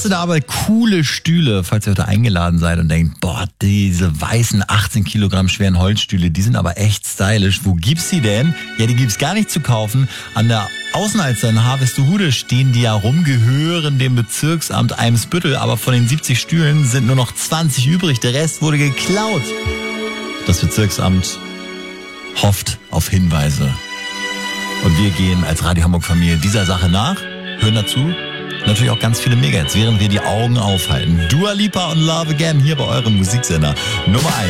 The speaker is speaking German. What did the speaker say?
Da aber coole Stühle, falls ihr heute eingeladen seid und denkt, boah, diese weißen 18 Kilogramm schweren Holzstühle, die sind aber echt stylisch. Wo gibt's die denn? Ja, die gibt's gar nicht zu kaufen. An der Außenalster in Harvestehude stehen die ja rum, gehören dem Bezirksamt Eimsbüttel, aber von den 70 Stühlen sind nur noch 20 übrig. Der Rest wurde geklaut. Das Bezirksamt hofft auf Hinweise. Und wir gehen als Radio Hamburg Familie dieser Sache nach, hören dazu natürlich auch ganz viele Megahits, während wir die Augen aufhalten. Dua Lipa und Love Again hier bei eurem Musiksender Nummer 1.